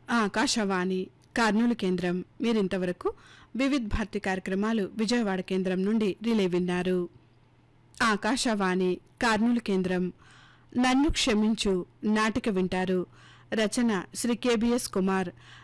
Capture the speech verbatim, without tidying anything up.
ఆకాశవాణి కర్నూలు కేంద్రం. మీరింతవరకు వివిధ్ భారతి కార్యక్రమాలు విజయవాడ కేంద్రం నుండి రిలే విన్నారు. ఆకాశవాణి కర్నూలు కేంద్రం. నన్ను క్షమించు నాటిక వింటారు. రచన శ్రీ కెబిఎస్ కుమార్.